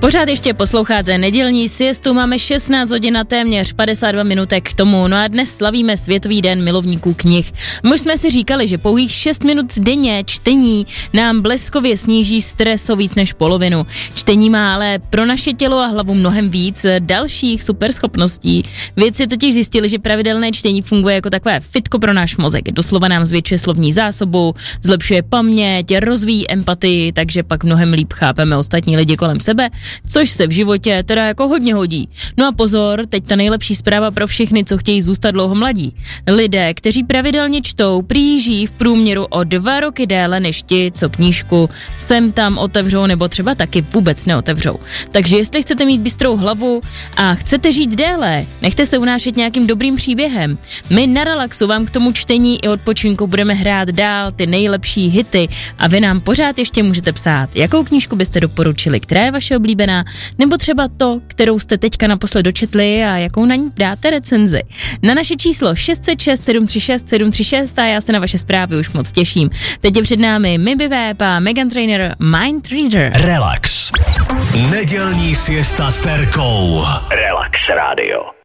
Pořád ještě posloucháte nedělní siestu, máme 16 hodin a téměř 52 minutek k tomu, no a dnes slavíme Světový den milovníků knih. My už jsme si říkali, že pouhých 6 minut denně čtení nám bleskově sníží stres o víc než polovinu. Čtení má ale pro naše tělo a hlavu mnohem víc dalších superschopností. Vědci totiž zjistili, že pravidelné čtení funguje jako takové fitko pro náš mozek. Doslova nám zvětšuje slovní zásobu, zlepšuje paměť, rozvíjí empatii, takže pak mnohem líp chápeme ostatní lidi kolem sebe, což se v životě teda jako hodně hodí. No a pozor, teď ta nejlepší zpráva pro všechny, co chtějí zůstat dlouho mladí. Lidé, kteří pravidelně čtou, prý žijí v průměru o 2 roky déle než ti, co knížku sem tam otevřou nebo třeba taky vůbec neotevřou. Takže jestli chcete mít bystrou hlavu a chcete žít déle, nechte se unášet nějakým dobrým příběhem. My na Relaxu vám k tomu čtení i odpočinku budeme hrát dál ty nejlepší hity a vy nám pořád ještě můžete psát, jakou knížku byste doporučili, která je vaše oblíbená, nebo třeba to, kterou jste teďka naposled dočetli a jakou na ní dáte recenzi. Na naše číslo 606 736 736 a já se na vaše zprávy už moc těším. Teď je před námi Miby Web a Meghan Trainor Mind Reader. Relax. Nedělní siesta s Terkou. Relax Radio.